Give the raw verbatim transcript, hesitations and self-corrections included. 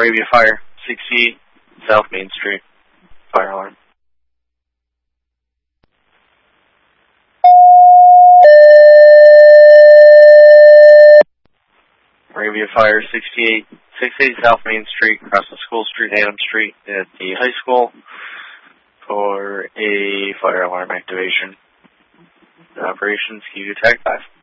Arabia Fire, sixty-eight South Main Street. Fire alarm. Arabia Fire, sixty-eight, sixty-eight South Main Street, across the School Street, Adams Street, at the high school, for a fire alarm activation. Operations, Q Tag five.